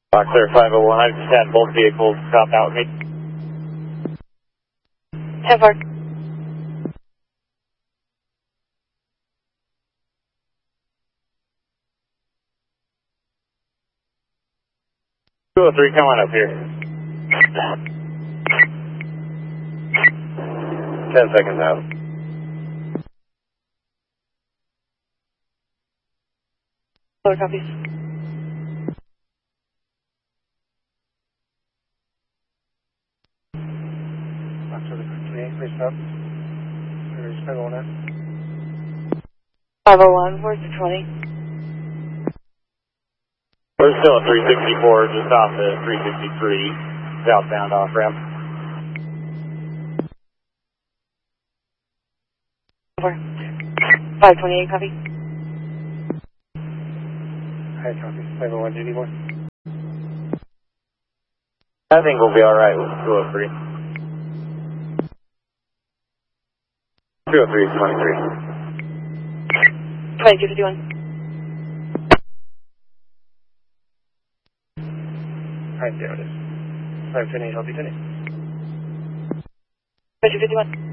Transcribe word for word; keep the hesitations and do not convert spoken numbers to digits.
Boxer five oh one, I just had both vehicles stop out with me. ten four. two oh three, come on up here. Ten seconds out. Four copies. five oh one, where's the twenty? We're still at three sixty-four, just off the three sixty-three, southbound off ramp. Four. five twenty-eight, copy. Hi, copy. five oh one, do you need more? I think we'll be alright with two oh three. two oh three is twenty-three. twenty-two fifty-one. Alright, there it is. five twenty-eight, help you finish. twenty-two fifty-one.